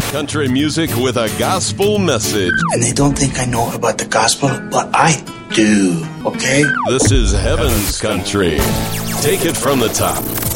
Country music with a gospel message. And they don't think I know about the gospel, but I do, okay? This is Heaven's Country. Take it from the top.